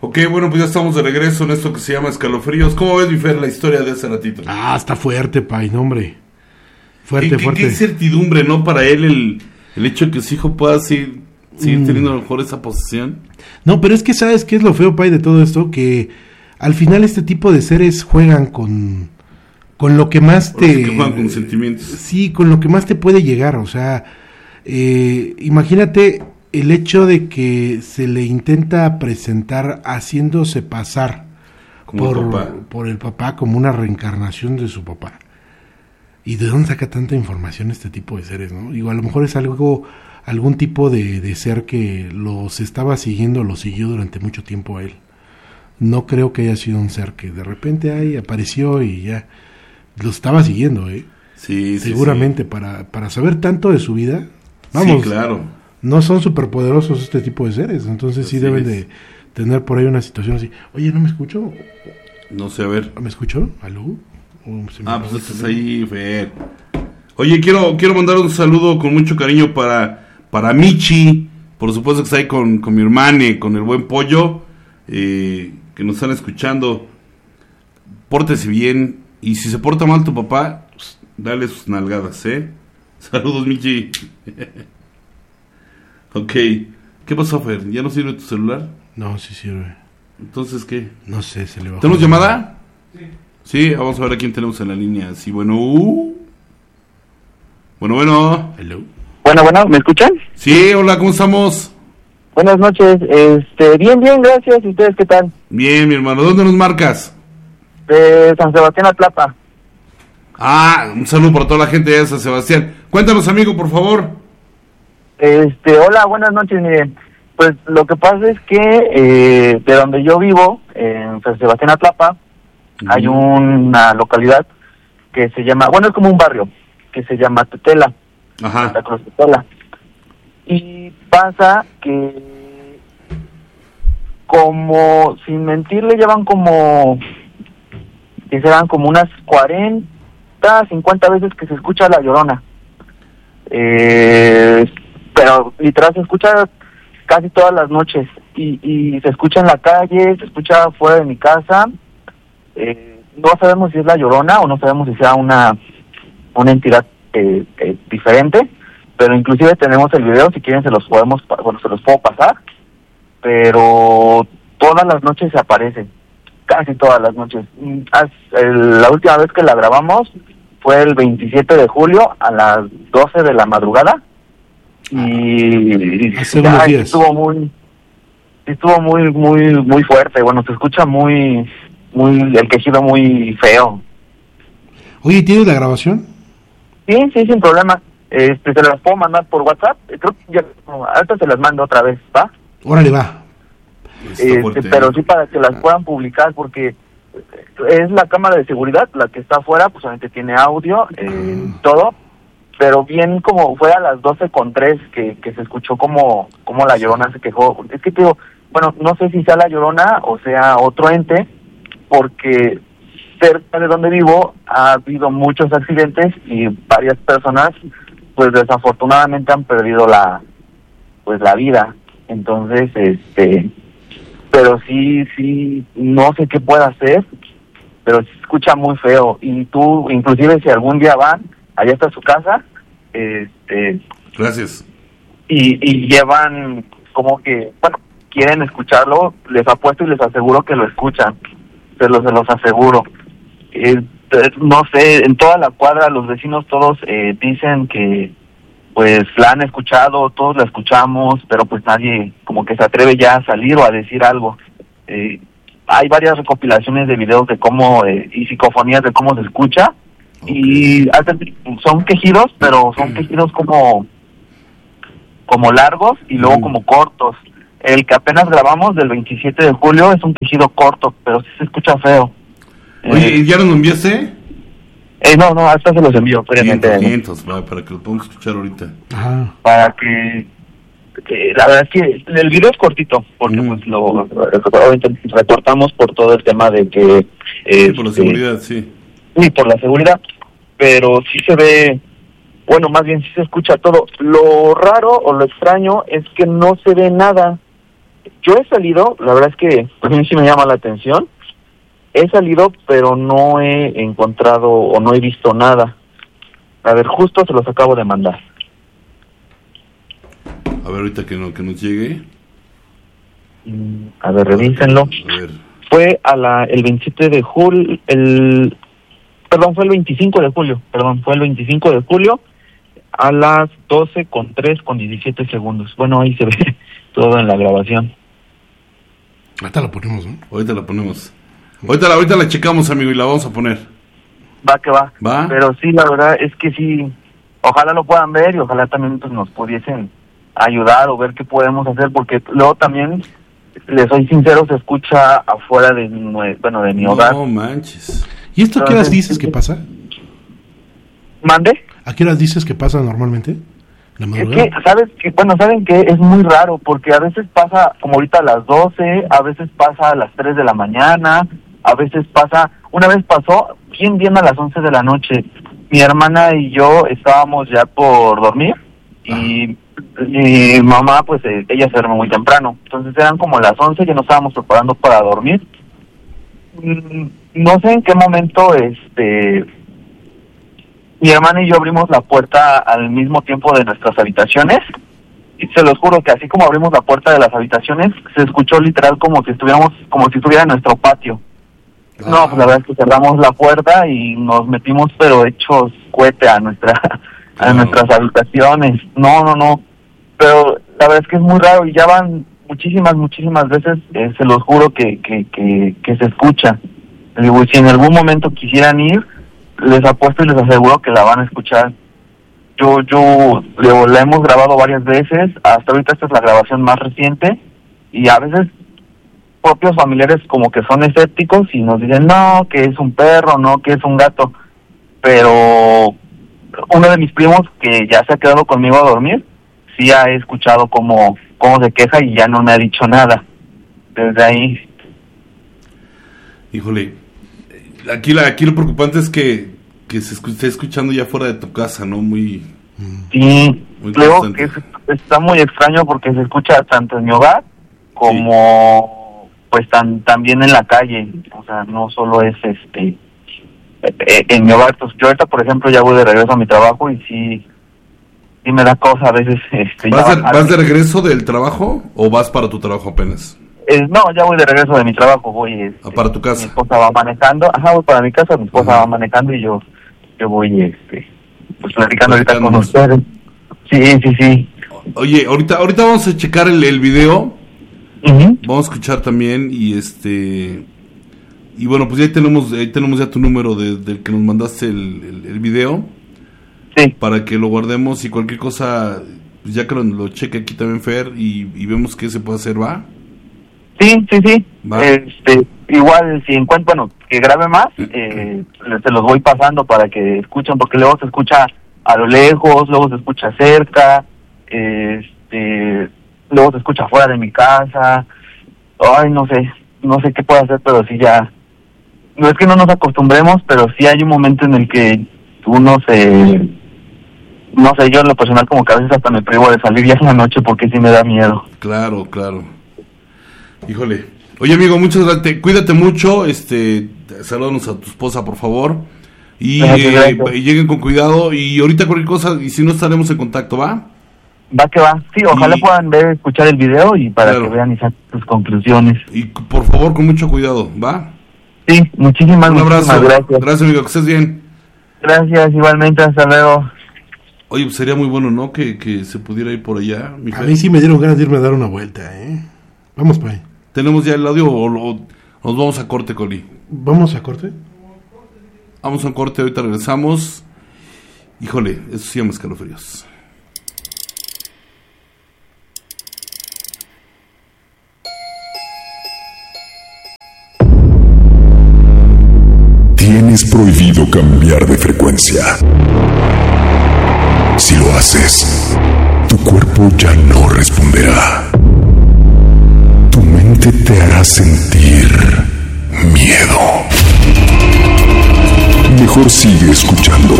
Ok, bueno, pues ya estamos de regreso en esto que se llama Escalofríos. ¿Cómo ves, mi Fer, la historia de hace ratito? Está fuerte, Pai, no, hombre. Fuerte. Qué incertidumbre, ¿no? Para él el hecho de que su hijo pueda seguir teniendo a lo mejor esa posesión. No, pero es que ¿sabes qué es lo feo, Pai, de todo esto? Que al final este tipo de seres juegan con lo que más que juegan con sentimientos. Sí, con lo que más te puede llegar, o sea, imagínate el hecho de que se le intenta presentar haciéndose pasar por el papá como una reencarnación de su papá. ¿Y de dónde saca tanta información este tipo de seres, no? Digo, a lo mejor es algún tipo de ser que los estaba siguiendo, lo siguió durante mucho tiempo a él. No creo que haya sido un ser que de repente ahí apareció y ya lo estaba siguiendo, Sí, seguramente. Sí. Para saber tanto de su vida. Vamos, sí, claro. No son superpoderosos este tipo de seres, entonces sí deben de tener por ahí una situación así. Oye, ¿no me escucho? No sé, a ver. ¿Me escucho? ¿Aló? Pues estás ahí, Fer. Oye, quiero mandar un saludo con mucho cariño para Michi, por supuesto que está ahí con mi hermana, con el buen Pollo, que nos están escuchando. Pórtese bien, y si se porta mal tu papá, pues, dale sus nalgadas, Saludos, Michi. Ok, ¿qué pasó, Fer? ¿Ya no sirve tu celular? No, sí sirve. Entonces, ¿qué? No sé, se le bajó. ¿Tenemos llamada? Sí, vamos a ver a quién tenemos en la línea. Sí, bueno. Bueno. Hello. Bueno, ¿me escuchan? Sí, hola, ¿cómo estamos? Buenas noches, bien, gracias. ¿Y ustedes qué tal? Bien, mi hermano, ¿dónde nos marcas? De San Sebastián Atlapa. Un saludo para toda la gente de San Sebastián. Cuéntanos, amigo, por favor. Hola, buenas noches, miren. Pues lo que pasa es que de donde yo vivo, en San Sebastián Atlapa, hay una localidad que se llama, es como un barrio, que se llama Tetela. Ajá. Santa Cruz Tetela. Y pasa que, como, sin mentir, le llevan que serán como unas 40, 50 veces que se escucha La Llorona. Pero literal se escucha casi todas las noches y se escucha en la calle, se escucha fuera de mi casa. No sabemos si es La Llorona o no sabemos si sea una entidad diferente, pero inclusive tenemos el video, si quieren se los puedo pasar, pero todas las noches se aparece, casi todas las noches. La última vez que la grabamos fue el 27 de julio a las 12 de la madrugada y estuvo muy fuerte. Bueno, se escucha muy el quejido muy feo. Oye, ¿tienes la grabación? Sí, sin problema. Se las puedo mandar por WhatsApp. Creo que ya ahorita se las mando otra vez, ¿va? Órale, va. Pero sí para que las puedan publicar, porque es la cámara de seguridad la que está afuera, pues obviamente tiene audio, todo, pero bien como fue a las 12:03 que se escuchó como La Llorona se quejó. Es que te digo, no sé si sea La Llorona o sea otro ente, porque cerca de donde vivo ha habido muchos accidentes y varias personas pues desafortunadamente han perdido la vida. Entonces pero sí no sé qué pueda hacer, pero se escucha muy feo. Y tú, inclusive si algún día van, allá está su casa, gracias, y llevan como que, quieren escucharlo, les apuesto y les aseguro que lo escuchan, se los aseguro. No sé, en toda la cuadra los vecinos todos dicen que pues la han escuchado, todos la escuchamos, pero pues nadie como que se atreve ya a salir o a decir algo. Hay varias recopilaciones de videos de cómo y psicofonías de cómo se escucha, y son quejidos, pero son quejidos como largos y luego como cortos. El que apenas grabamos del 27 de julio es un quejido corto, pero sí se escucha feo. Oye, ¿ya nos lo enviaste? No, hasta se los envío previamente. 500, para que lo podamos escuchar ahorita. Ajá. Para que la verdad es que el video es cortito, porque pues lo recortamos por todo el tema de que... sí, por la seguridad, sí. Sí, por la seguridad, pero sí se ve, más bien sí se escucha todo. Lo raro o lo extraño es que no se ve nada. Yo he salido, la verdad es que a mí sí me llama la atención. He salido, pero no he encontrado o no he visto nada. A ver, justo se los acabo de mandar. A ver, ahorita que nos llegue. A ver, revísenlo. A ver. Fue el 27 de julio, fue el 25 de julio, fue el 25 de julio a las 12:03:17. Bueno, ahí se ve todo en la grabación. Ahorita la ponemos, ¿no? Ahorita la ponemos. Ahorita la checamos, amigo, y la vamos a poner. Va que va. Pero sí, la verdad es que sí, ojalá lo puedan ver y ojalá también pues, nos pudiesen ayudar o ver qué podemos hacer, porque luego también, les soy sincero, se escucha afuera de mi hogar. No manches. ¿Y esto a qué horas dices que pasa? ¿Mande? ¿A qué horas dices que pasa normalmente? Es que, ¿saben qué? Es muy raro, porque a veces pasa como ahorita a las 12, a veces pasa a las 3 de la mañana, a veces pasa, una vez pasó bien a las 11 de la noche. Mi hermana y yo estábamos ya por dormir y mi mamá, pues ella se duerme muy temprano, entonces eran como las 11, ya nos estábamos preparando para dormir. No sé en qué momento mi hermana y yo abrimos la puerta al mismo tiempo de nuestras habitaciones y se los juro que así como abrimos la puerta de las habitaciones se escuchó literal como si estuviera en nuestro patio. No, pues la verdad es que cerramos la puerta y nos metimos pero hechos cohete a nuestras habitaciones. No, pero la verdad es que es muy raro y ya van muchísimas veces, se los juro que se escucha. Digo, si en algún momento quisieran ir, les apuesto y les aseguro que la van a escuchar. Yo la hemos grabado varias veces, hasta ahorita esta es la grabación más reciente, y a veces propios familiares como que son escépticos y nos dicen, no, que es un perro, no, que es un gato, pero uno de mis primos que ya se ha quedado conmigo a dormir, sí ha escuchado cómo se queja y ya no me ha dicho nada. Desde ahí. Híjole, aquí lo preocupante es que se esté escuchando ya fuera de tu casa, ¿no? Sí, muy luego que está muy extraño porque se escucha tanto en mi hogar como pues también en la calle, o sea, no solo es en mi hogar. Pues yo ahorita, por ejemplo, ya voy de regreso a mi trabajo y sí me da cosa a veces. ¿Vas de regreso del trabajo o vas para tu trabajo apenas? No, ya voy de regreso de mi trabajo, voy... ¿Para tu casa? Mi esposa va manejando, voy para mi casa, mi esposa va manejando y yo voy, pues platicando ahorita con ustedes. Sí. Oye, ahorita vamos a checar el video, vamos a escuchar también y y bueno, pues ya tenemos ya tu número del que nos mandaste el video. Sí. Para que lo guardemos y cualquier cosa, pues ya que lo cheque aquí también Fer y vemos qué se puede hacer, ¿va? Sí. ¿Va? Igual si encuentro, que grabe más, se los voy pasando para que escuchen, porque luego se escucha a lo lejos, luego se escucha cerca, luego se escucha fuera de mi casa. Ay, no sé qué puedo hacer, pero sí ya, no es que no nos acostumbremos, pero sí hay un momento en el que uno no sé, yo en lo personal como que a veces hasta me privo de salir ya en la noche porque sí me da miedo. Claro. Híjole. Oye, amigo, muchas gracias. Cuídate mucho. Salúdanos a tu esposa, por favor. Y lleguen con cuidado. Y ahorita cualquier cosa, y si no, estaremos en contacto, ¿va? Va que va. Sí, ojalá puedan escuchar el video y para que vean y saquen sus conclusiones. Y por favor, con mucho cuidado, ¿va? Sí, muchísimas gracias. Gracias, amigo, que estés bien. Gracias, igualmente, hasta luego. Oye, pues sería muy bueno, ¿no? Que se pudiera ir por allá. A mí sí me dieron ganas de irme a dar una vuelta, Vamos para ahí. ¿Tenemos ya el audio o nos vamos a corte, Coli? ¿Vamos a corte? Vamos a un corte, ahorita regresamos. Híjole, eso sí llama escalofríos. Tienes prohibido cambiar de frecuencia. Si lo haces, tu cuerpo ya no responderá. Tu mente te hará sentir miedo. Mejor sigue escuchando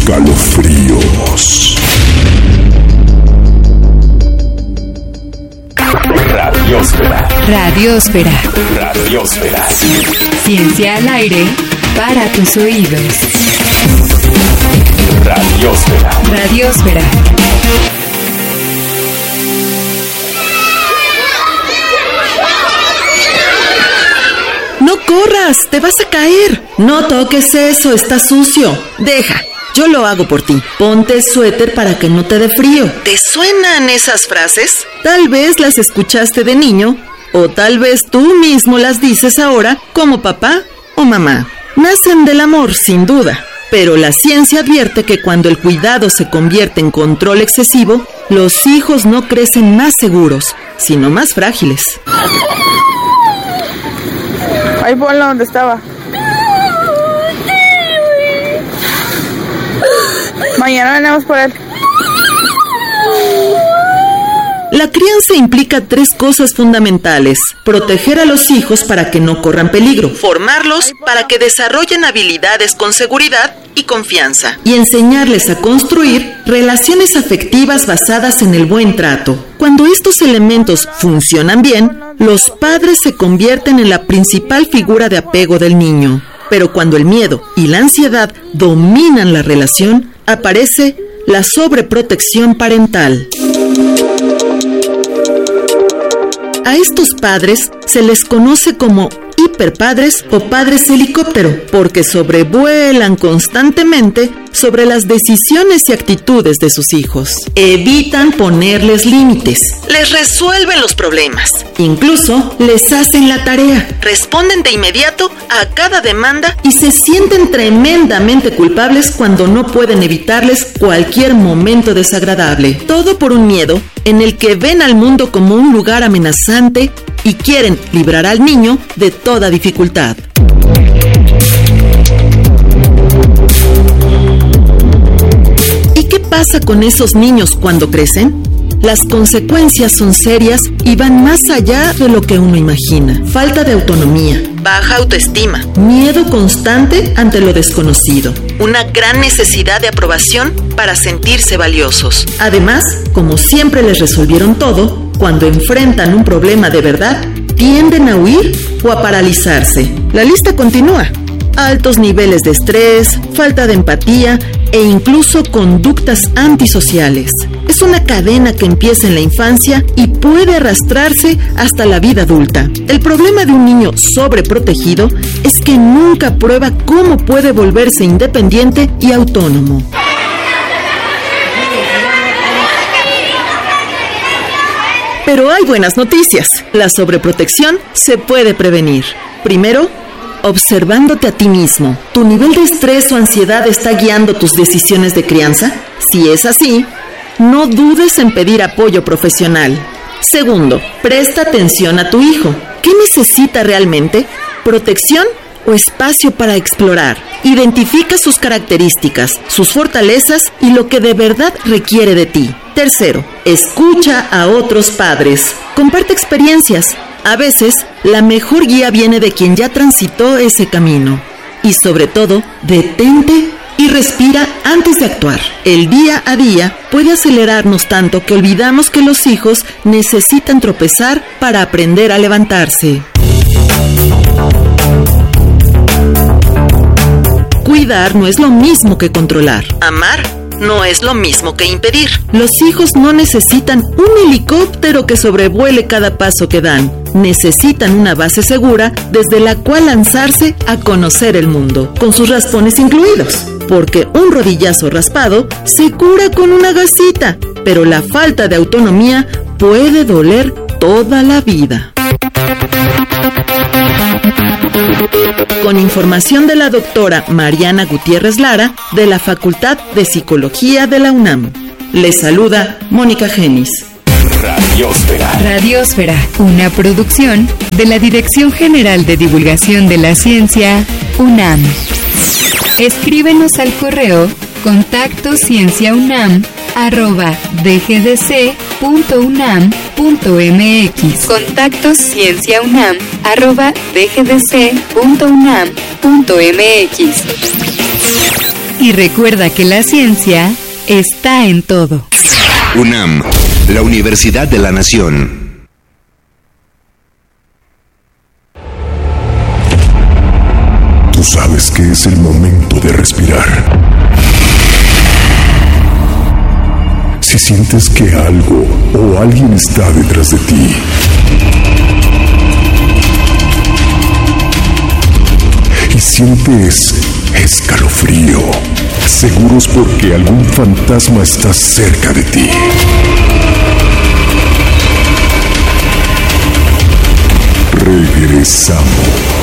Escalofríos. Radiósfera. Radiósfera. Radiósfera. Ciencia al aire para tus oídos. Radiósfera. Radiósfera. No corras, te vas a caer. No toques eso, está sucio. Deja, yo lo hago por ti. Ponte suéter para que no te dé frío. ¿Te suenan esas frases? Tal vez las escuchaste de niño, o tal vez tú mismo las dices ahora como papá o mamá. Nacen del amor, sin duda, pero la ciencia advierte que cuando el cuidado se convierte en control excesivo, los hijos no crecen más seguros, sino más frágiles. Ahí ponlo donde estaba. Mañana venimos por él. La crianza implica 3 cosas fundamentales: proteger a los hijos para que no corran peligro, formarlos para que desarrollen habilidades con seguridad y confianza, y enseñarles a construir relaciones afectivas basadas en el buen trato. Cuando estos elementos funcionan bien, los padres se convierten en la principal figura de apego del niño. Pero cuando el miedo y la ansiedad dominan la relación, aparece la sobreprotección parental. A estos padres se les conoce como hiperpadres o padres helicóptero, porque sobrevuelan constantemente sobre las decisiones y actitudes de sus hijos. Evitan ponerles límites, les resuelven los problemas, incluso les hacen la tarea, responden de inmediato a cada demanda y se sienten tremendamente culpables cuando no pueden evitarles cualquier momento desagradable. Todo por un miedo en el que ven al mundo como un lugar amenazante y quieren librar al niño de toda dificultad. ¿Y qué pasa con esos niños cuando crecen? Las consecuencias son serias y van más allá de lo que uno imagina. Falta de autonomía, baja autoestima, miedo constante ante lo desconocido, una gran necesidad de aprobación para sentirse valiosos. Además, como siempre les resolvieron todo, cuando enfrentan un problema de verdad, tienden a huir o a paralizarse. La lista continúa. Altos niveles de estrés, falta de empatía e incluso conductas antisociales. Es una cadena que empieza en la infancia y puede arrastrarse hasta la vida adulta. El problema de un niño sobreprotegido es que nunca prueba cómo puede volverse independiente y autónomo. Pero hay buenas noticias. La sobreprotección se puede prevenir. Primero, observándote a ti mismo. ¿Tu nivel de estrés o ansiedad está guiando tus decisiones de crianza? Si es así, no dudes en pedir apoyo profesional. Segundo, presta atención a tu hijo. ¿Qué necesita realmente? ¿Protección o espacio para explorar? Identifica sus características, sus fortalezas y lo que de verdad requiere de ti. Tercero, escucha a otros padres. Comparte experiencias. A veces, la mejor guía viene de quien ya transitó ese camino. Y sobre todo, detente y respira antes de actuar. El día a día puede acelerarnos tanto que olvidamos que los hijos necesitan tropezar para aprender a levantarse. Cuidar no es lo mismo que controlar. Amar no es lo mismo que impedir. Los hijos no necesitan un helicóptero que sobrevuele cada paso que dan. Necesitan una base segura desde la cual lanzarse a conocer el mundo, con sus raspones incluidos. Porque un rodillazo raspado se cura con una gasita, pero la falta de autonomía puede doler toda la vida. Con información de la doctora Mariana Gutiérrez Lara, de la Facultad de Psicología de la UNAM. Les saluda Mónica Genis. Radiósfera. Radiósfera, una producción de la Dirección General de Divulgación de la Ciencia, UNAM. Escríbenos al correo contactocienciaunam@dgdc.unam.mx. contactocienciaunam@dgdc.unam.mx. Y recuerda que la ciencia está en todo. UNAM, la Universidad de la Nación. sabes que es el momento de respirar. Si sientes que algo o alguien está detrás de ti, y sientes escalofrío, seguros porque algún fantasma está cerca de ti. Regresamos.